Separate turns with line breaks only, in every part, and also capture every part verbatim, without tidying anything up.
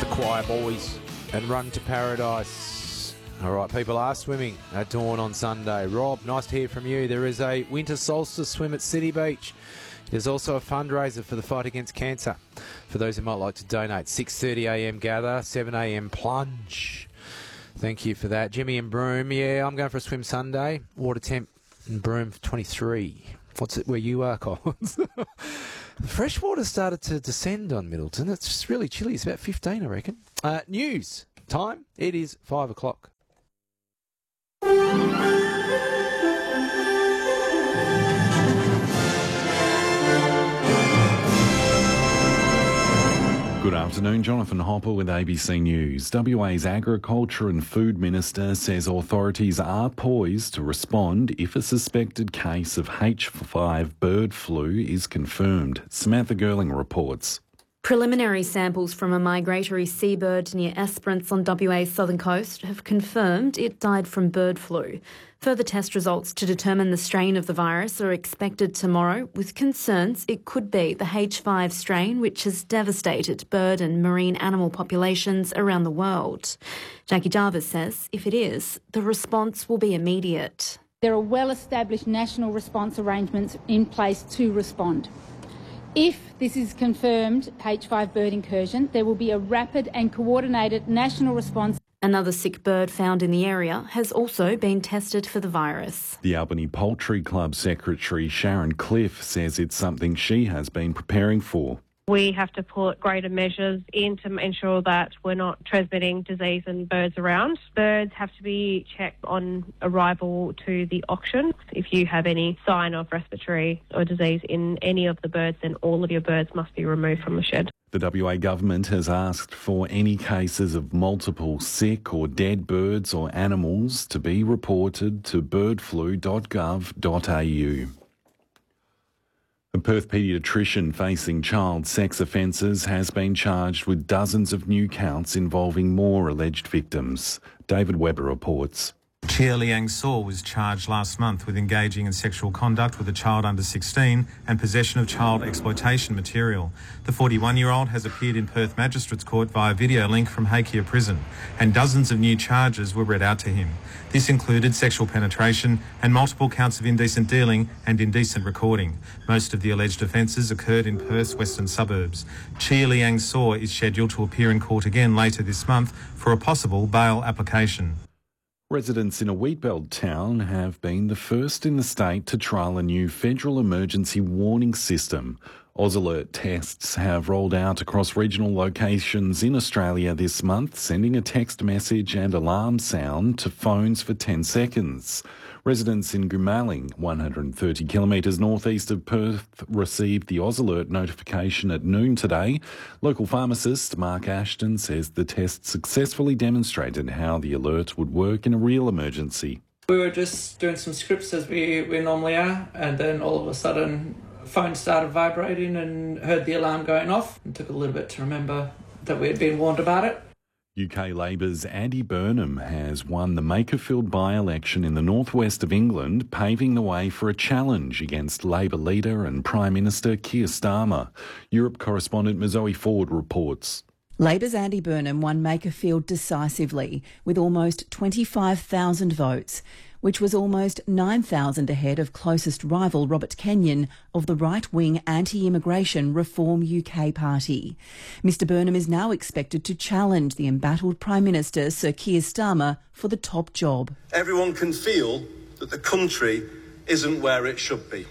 The Choir Boys and Run to Paradise. All right, people are swimming at dawn on Sunday. Rob, nice to hear from you. There is a winter solstice swim at City Beach. There's also a fundraiser for the fight against cancer. For those who might like to donate, six thirty a m gather, seven a m plunge. Thank you for that. Jimmy and Broome, yeah, I'm going for a swim Sunday. Water temp in Broome twenty-three. What's it where you are, Collins? The fresh water started to descend on Middleton. It's just really chilly. It's about fifteen, I reckon. Uh, news time. It is five o'clock.
Good afternoon, Jonathan Hopper with A B C News. W A's Agriculture and Food Minister says authorities are poised to respond if a suspected case of H five bird flu is confirmed. Samantha Girling reports.
Preliminary samples from a migratory seabird near Esperance on W A's southern coast have confirmed it died from bird flu. Further test results to determine the strain of the virus are expected tomorrow, with concerns it could be the H five strain, which has devastated bird and marine animal populations around the world. Jackie Jarvis says if it is, the response will be immediate.
There are well-established national response arrangements in place to respond. If this is confirmed H five bird incursion, there will be a rapid and coordinated national response.
Another sick bird found in the area has also been tested for the virus.
The Albany Poultry Club Secretary Sharon Cliff says it's something she has been preparing for.
We have to put greater measures in to ensure that we're not transmitting disease in birds around. Birds have to be checked on arrival to the auction. If you have any sign of respiratory or disease in any of the birds, then all of your birds must be removed from the shed.
The W A government has asked for any cases of multiple sick or dead birds or animals to be reported to bird flu dot gov dot a u. A Perth paediatrician facing child sex offences has been charged with dozens of new counts involving more alleged victims. David Webber reports.
Chia Liang Saw was charged last month with engaging in sexual conduct with a child under sixteen and possession of child exploitation material. The forty-one-year-old has appeared in Perth Magistrates Court via video link from Hakea Prison, and dozens of new charges were read out to him. This included sexual penetration and multiple counts of indecent dealing and indecent recording. Most of the alleged offences occurred in Perth's western suburbs. Chia Liang Saw is scheduled to appear in court again later this month for a possible bail application.
Residents in a wheatbelt town have been the first in the state to trial a new federal emergency warning system. AusAlert tests have rolled out across regional locations in Australia this month, sending a text message and alarm sound to phones for ten seconds. Residents in Goomalling, one hundred thirty kilometres northeast of Perth, received the AusAlert notification at noon today. Local pharmacist Mark Ashton says the test successfully demonstrated how the alert would work in a real emergency.
We were just doing some scripts as we, we normally are, and then all of a sudden phone started vibrating and heard the alarm going off. It took a little bit to remember that we had been warned about it.
U K Labor's Andy Burnham has won the Makerfield by-election in the northwest of England, paving the way for a challenge against Labor leader and Prime Minister Keir Starmer. Europe correspondent Mazoe Ford reports.
Labor's Andy Burnham won Makerfield decisively with almost twenty-five thousand votes, which was almost nine thousand ahead of closest rival Robert Kenyon of the right-wing anti-immigration Reform U K party. Mister Burnham is now expected to challenge the embattled Prime Minister Sir Keir Starmer for the top job.
Everyone can feel that the country isn't where it should be.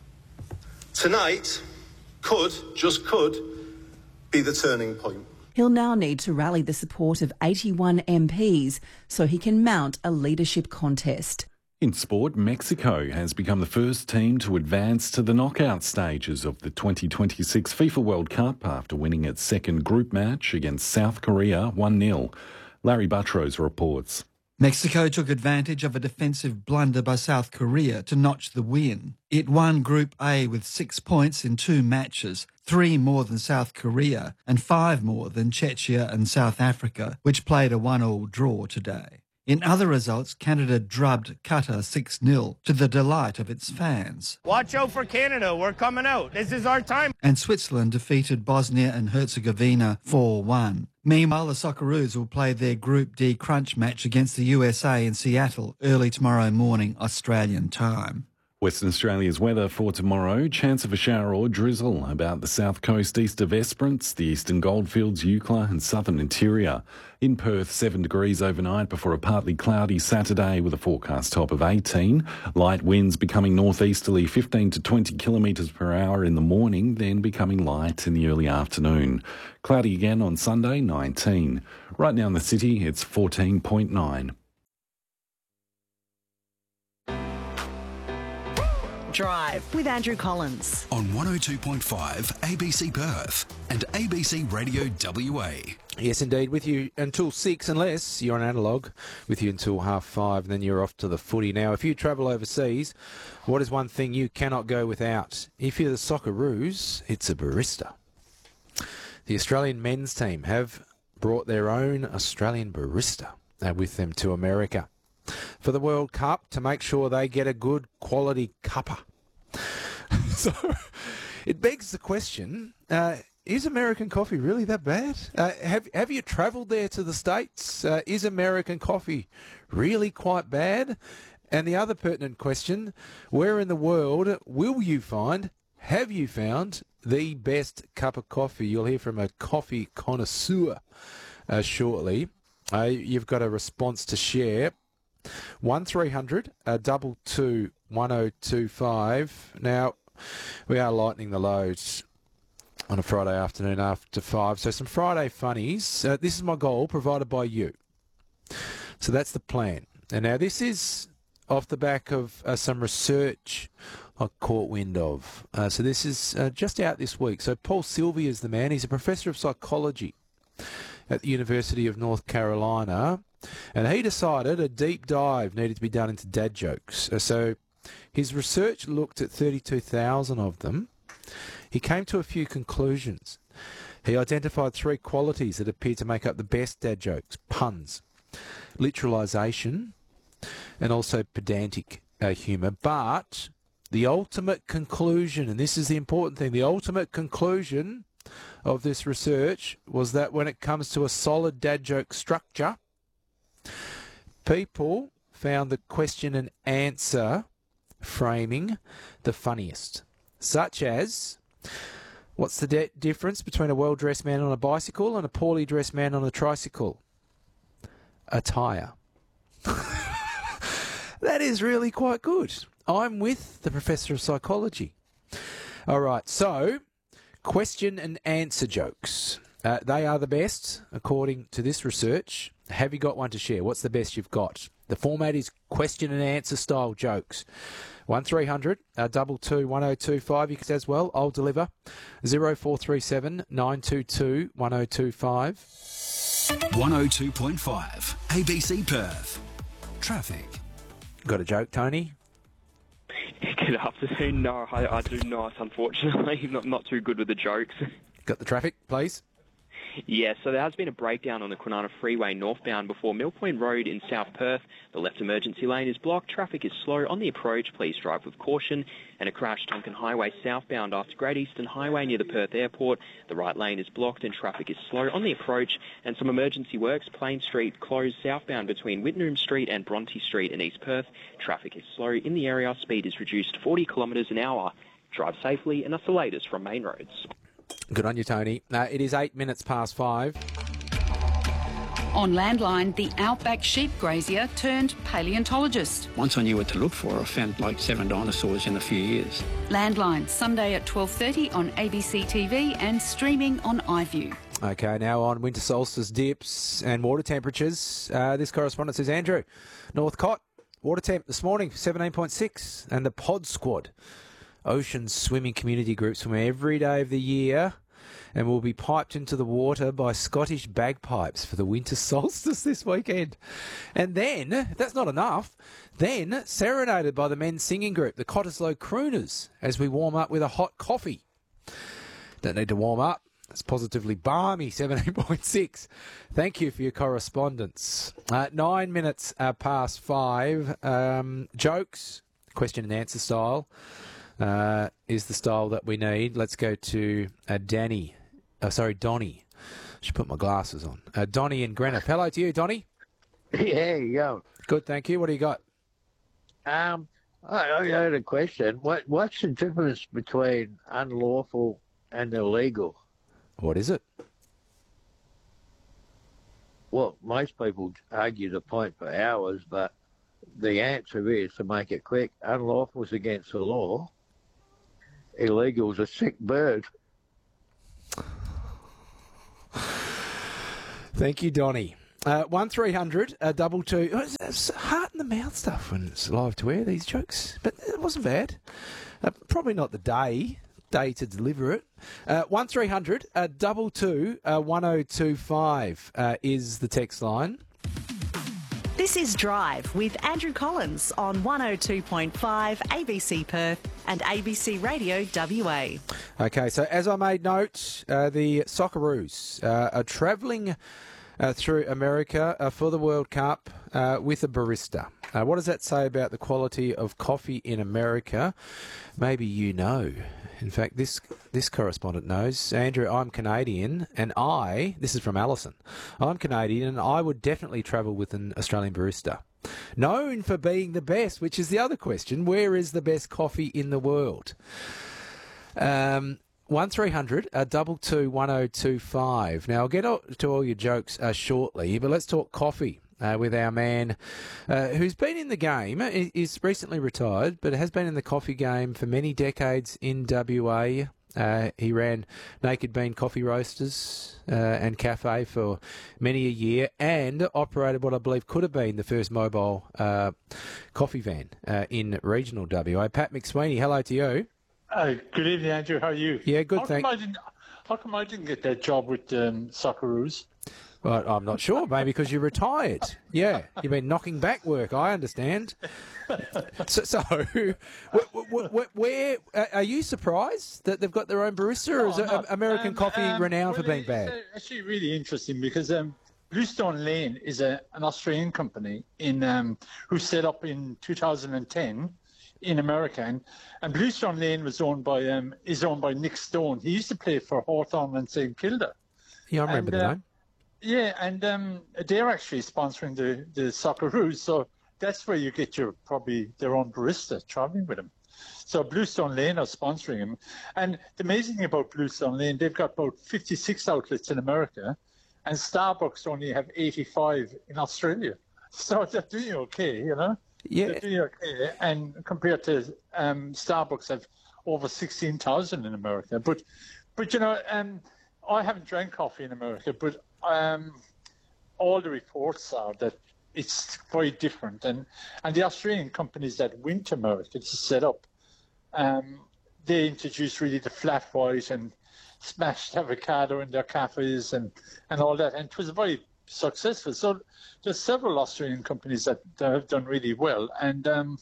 Tonight could, just could, be the turning point.
He'll now need to rally the support of eighty-one M Ps so he can mount a leadership contest.
In sport, Mexico has become the first team to advance to the knockout stages of the twenty twenty-six FIFA World Cup after winning its second group match against South Korea one nil. Larry Buttrose reports.
Mexico took advantage of a defensive blunder by South Korea to notch the win. It won Group A with six points in two matches, three more than South Korea and five more than Czechia and South Africa, which played a one all draw today. In other results, Canada drubbed Qatar six nil to the delight of its fans.
Watch out for Canada. We're coming out. This is our time.
And Switzerland defeated Bosnia and Herzegovina four one. Meanwhile, the Socceroos will play their Group D crunch match against the U S A in Seattle early tomorrow morning, Australian time.
Western Australia's weather for tomorrow. Chance of a shower or drizzle about the south coast east of Esperance, the eastern goldfields, Eucla and southern interior. In Perth, seven degrees overnight before a partly cloudy Saturday with a forecast top of eighteen. Light winds becoming northeasterly fifteen to twenty kilometres per hour in the morning, then becoming light in the early afternoon. Cloudy again on Sunday, nineteen. Right now in the city, it's fourteen point nine.
Drive with Andrew Collins
on one oh two point five A B C Perth and A B C Radio W A.
Yes, indeed, with you until six, unless you're on analogue, with you until half five, and then you're off to the footy. Now, if you travel overseas, what is one thing you cannot go without? If you're the Socceroos, it's a barista. The Australian men's team have brought their own Australian barista uh, with them to America for the World Cup to make sure they get a good quality cuppa. So it begs the question, uh, is American coffee really that bad? Uh, have, have you travelled there to the States? Uh, is American coffee really quite bad? And the other pertinent question, where in the world will you find, have you found, the best cup of coffee? You'll hear from a coffee connoisseur uh, shortly. Uh, you've got a response to share. one three hundred, uh, double two, one oh two five. Now, we are lightening the loads on a Friday afternoon after five. So some Friday funnies. Uh, this is my goal, provided by you. So that's the plan. And now this is off the back of uh, some research I caught wind of. Uh, so this is uh, just out this week. So Paul Sylvia is the man. He's a professor of psychology at the University of North Carolina. And he decided a deep dive needed to be done into dad jokes. So his research looked at thirty-two thousand of them. He came to a few conclusions. He identified three qualities that appear to make up the best dad jokes: puns, literalisation, and also pedantic uh, humour. But the ultimate conclusion, and this is the important thing, the ultimate conclusion of this research was that when it comes to a solid dad joke structure, people found the question and answer framing the funniest, such as, what's the de- difference between a well-dressed man on a bicycle and a poorly dressed man on a tricycle? A tyre. That is really quite good. I'm with the Professor of Psychology. All right, so question and answer jokes. Uh, they are the best, according to this research. Have you got one to share? What's the best you've got? The format is question and answer style jokes. one three hundred, uh, double two, one oh two five. You can say as well, I'll deliver. zero four three seven, nine two two, one oh two five.
one oh two point five A B C Perth. Traffic.
Got a joke, Tony?
Good afternoon. No, I, I do not, unfortunately. Not, not too good with the jokes.
Got the traffic, please?
Yes, so there has been a breakdown on the Kwinana Freeway northbound before Mill Point Road in South Perth. The left emergency lane is blocked. Traffic is slow on the approach. Please drive with caution. And a crash Tonkin Highway southbound after Great Eastern Highway near the Perth Airport. The right lane is blocked and traffic is slow on the approach. And some emergency works. Plain Street closed southbound between Whitnum Street and Bronte Street in East Perth. Traffic is slow in the area. Speed is reduced to forty kilometres an hour. Drive safely, and that's the latest from Main Roads.
Good on you, Tony. Uh, it is eight minutes past five.
On Landline, the outback sheep grazier turned paleontologist.
Once I knew what to look for, I found like seven dinosaurs in a few years.
Landline, Sunday at twelve thirty on A B C T V and streaming on iView.
Okay, now on winter solstice dips and water temperatures. Uh, this correspondent says, Andrew, Northcott, water temp this morning, seventeen point six, and the Pod Squad, ocean swimming community groups from every day of the year, and will be piped into the water by Scottish bagpipes for the winter solstice this weekend. And then, if that's not enough, then serenaded by the men's singing group, the Cottesloe Crooners, as we warm up with a hot coffee. Don't need to warm up. It's positively balmy, seventeen point six. Thank you for your correspondence. Uh, nine minutes uh, past five. Um, jokes, question and answer style, uh, is the style that we need. Let's go to uh, Danny. Uh, sorry, Donnie. Should put my glasses on. Uh, Donnie in Greenock. Hello to you, Donnie.
Yeah, you go.
Good, thank you. What do you got?
Um, I, I had a question. What What's the difference between unlawful and illegal?
What is it?
Well, most people argue the point for hours, but the answer is, to make it quick, unlawful is against the law. Illegal is a sick bird.
Thank you, Donnie. Uh, one three hundred uh, double two. Oh, it's, it's heart in the mouth stuff when it's live to air, these jokes, but it wasn't bad. Uh, probably not the day day to deliver it. Uh, one three hundred uh, double two uh, one oh two five uh, is the text line.
This is Drive with Andrew Collins on one oh two point five A B C Perth and A B C Radio W A.
Okay, so as I made note, uh, the Socceroos uh, are travelling Uh, through America uh, for the World Cup uh, with a barista. Uh, what does that say about the quality of coffee in America? Maybe you know. In fact, this this correspondent knows. Andrew, I'm Canadian, and I, this is from Alison, I'm Canadian, and I would definitely travel with an Australian barista. Known for being the best, which is the other question. Where is the best coffee in the world? Um... One three hundred uh, double two one oh two five. Now I'll get to all your jokes uh, shortly, but let's talk coffee uh, with our man uh, who's been in the game. He's recently retired, but has been in the coffee game for many decades in W A. Uh, he ran Naked Bean Coffee Roasters uh, and Cafe for many a year, and operated what I believe could have been the first mobile uh, coffee van uh, in regional W A. Pat McSweeney, hello to you.
Uh, good evening, Andrew. How are you?
Yeah, good,
how
thank
come I didn't, How come I didn't get that job with um, Socceroos?
Well, I'm not sure, maybe because you retired. Yeah, you've been knocking back work, I understand. So, so where, where, where are you surprised that they've got their own barista, or is
no,
American
um,
coffee
um,
renowned
well,
for being bad?
It's actually really interesting because um, Bluestone Lane is a, an Australian company in um, who set up in two thousand ten. In America, and, and Bluestone Lane was owned by um, is owned by Nick Stone. He used to play for Hawthorn and Saint Kilda.
Yeah, I remember
and,
the
uh,
name.
Yeah, and um, they're actually sponsoring the the Socceroos, so that's where you get your probably their own barista traveling with them. So Bluestone Lane are sponsoring him, and the amazing thing about Bluestone Lane, they've got about fifty-six outlets in America, and Starbucks only have eighty-five in Australia. So they're doing okay, you know.
Yeah,
they're doing okay, and compared to um, Starbucks have over sixteen thousand in America. But, but you know, um, I haven't drank coffee in America, but um, all the reports are that it's very different. And and the Australian companies that went to America to set up, um, they introduced really the flat white and smashed avocado in their cafes and, and all that, and it was very successful. So there's several Australian companies that, that have done really well, and um,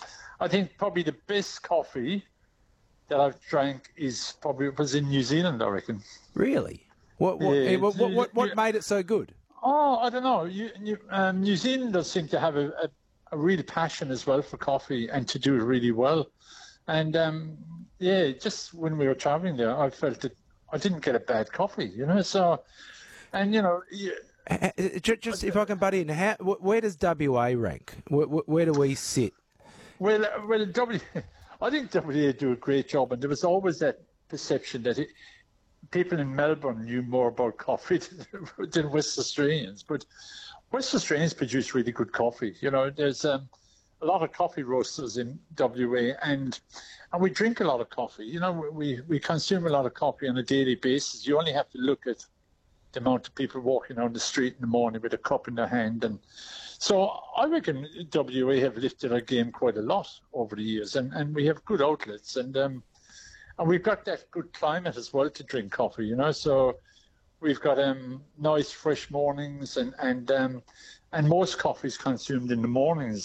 I think probably the best coffee that I've drank is probably was in New Zealand, I reckon.
Really? What what
Yeah,
what, what, what, what
yeah.
made it so good?
Oh, I don't know. You, you, um, New Zealanders seem to have a, a, a real passion as well for coffee and to do it really well. And um, yeah, just when we were traveling there, I felt that I didn't get a bad coffee, you know. So, and you know. You,
Uh, Just, just if I can butt in, how, where does W A rank? Where, where do we sit?
Well, well, W. I think W A do a great job, and there was always that perception that it, people in Melbourne knew more about coffee than, than West Australians. But West Australians produce really good coffee. You know, there's um, a lot of coffee roasters in W A, and and we drink a lot of coffee. You know, we we consume a lot of coffee on a daily basis. You only have to look at the amount of people walking down the street in the morning with a cup in their hand. And so I reckon W A have lifted our game quite a lot over the years, and, and we have good outlets, and um, and we've got that good climate as well to drink coffee, you know. So we've got um, nice fresh mornings, and and um, and most coffee is consumed in the mornings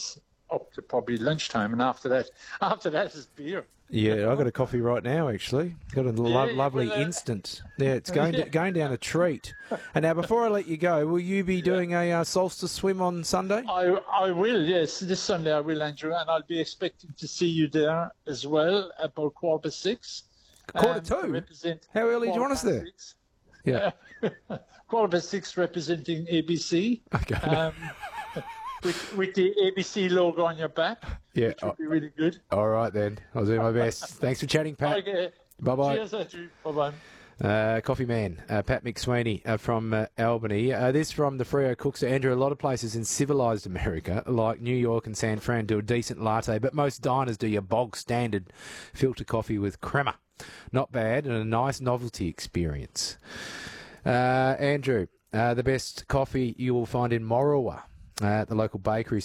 up to probably lunchtime, and after that, after that is beer.
Yeah, I got a coffee right now. Actually, got a lo-
Yeah,
lovely
well, uh,
instant. Yeah, it's going
Yeah.
da- going down a treat. And now, before I let you go, will you be doing a uh, solstice swim on Sunday?
I I will, yes. This Sunday I will, Andrew, and I'll be expecting to see you there as well about quarter past six.
Quarter
um, to
two?
represent
How early do you want us
quarter
there?
past six.
Yeah.
Quarter past six representing A B C.
Okay.
Um, with, with the A B C logo on your back.
Yeah.
Which would be really good.
All right then. I'll do my best. Thanks for chatting, Pat.
Okay.
Bye bye.
Cheers, Andrew. Bye-bye.
Uh, coffee man, uh, Pat McSweeney uh, from uh, Albany. Uh, this from the Freo Cooks. Andrew, a lot of places in civilised America, like New York and San Fran, do a decent latte, but most diners do your bog standard filter coffee with crema. Not bad, and a nice novelty experience. Uh, Andrew, uh, the best coffee you will find in Morawa, uh, at the local bakery